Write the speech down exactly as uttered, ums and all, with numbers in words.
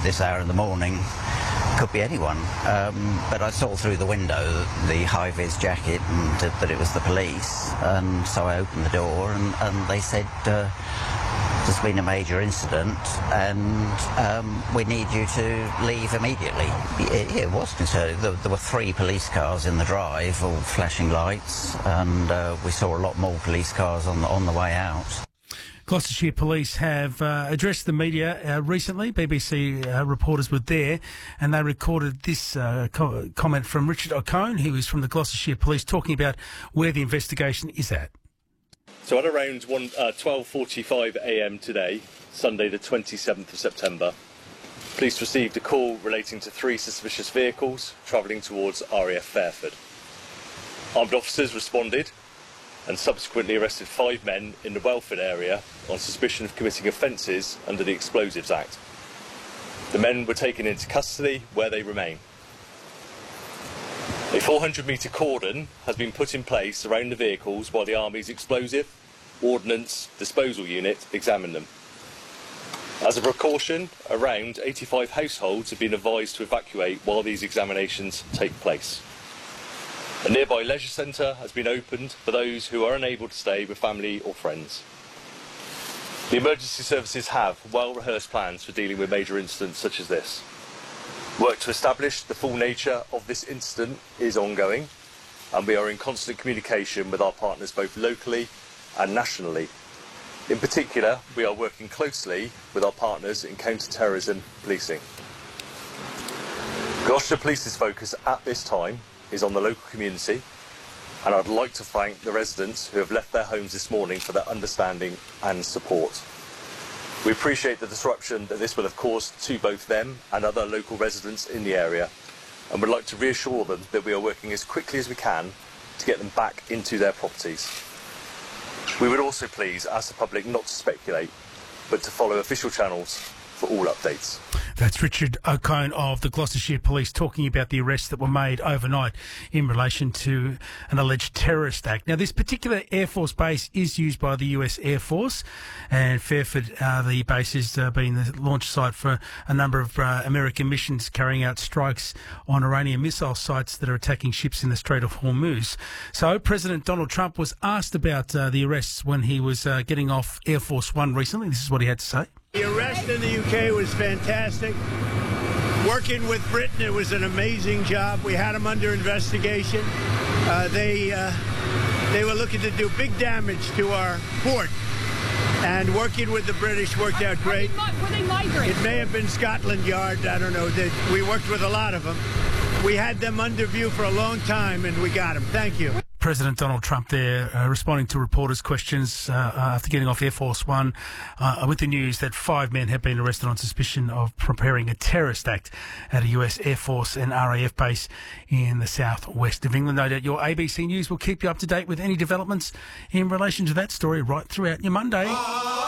this hour in the morning, could be anyone. Um, but I saw through the window the high-vis jacket and uh, that it was the police, and so I opened the door and, and they said, uh, there's been a major incident and um, we need you to leave immediately. It, it was concerning. There, there were three police cars in the drive, all flashing lights, and uh, we saw a lot more police cars on the, on the way out. Gloucestershire Police have uh, addressed the media uh, recently. B B C uh, reporters were there, and they recorded this uh, co- comment from Richard O'Cone, who is from the Gloucestershire Police, talking about where the investigation is at. So at around one, uh, twelve forty-five a m today, Sunday the twenty-seventh of September, police received a call relating to three suspicious vehicles travelling towards R A F Fairford. Armed officers responded and subsequently arrested five men in the Welford area on suspicion of committing offences under the Explosives Act. The men were taken into custody, where they remain. A four hundred metre cordon has been put in place around the vehicles while the Army's Explosive Ordnance Disposal Unit examine them. As a precaution, around eighty-five households have been advised to evacuate while these examinations take place. A nearby leisure centre has been opened for those who are unable to stay with family or friends. The emergency services have well-rehearsed plans for dealing with major incidents such as this. Work to establish the full nature of this incident is ongoing, and we are in constant communication with our partners both locally and nationally. In particular, we are working closely with our partners in counter-terrorism policing. Gloucestershire Police's focus at this time is on the local community, and I'd like to thank the residents who have left their homes this morning for their understanding and support. We appreciate the disruption that this will have caused to both them and other local residents in the area, and would like to reassure them that we are working as quickly as we can to get them back into their properties. We would also please ask the public not to speculate, but to follow official channels for all updates. That's Richard O'Cone of the Gloucestershire Police talking about the arrests that were made overnight in relation to an alleged terrorist act. Now, this particular Air Force base is used by the U S Air Force, and Fairford, uh, the base, has uh, been the launch site for a number of uh, American missions carrying out strikes on Iranian missile sites that are attacking ships in the Strait of Hormuz. So President Donald Trump was asked about uh, the arrests when he was uh, getting off Air Force One recently. This is what he had to say. The arrest in the U K was fantastic. Working with Britain, it was an amazing job. We had them under investigation. Uh, they uh, they were looking to do big damage to our port, and working with the British worked out great. Were they migrants? It may have been Scotland Yard. I don't know. They, we worked with a lot of them. We had them under view for a long time, and we got them. Thank you. President Donald Trump there uh, responding to reporters' questions uh, after getting off Air Force One uh, with the news that five men have been arrested on suspicion of preparing a terrorist act at a U S Air Force and R A F base in the southwest of England. No doubt your A B C News will keep you up to date with any developments in relation to that story right throughout your Monday.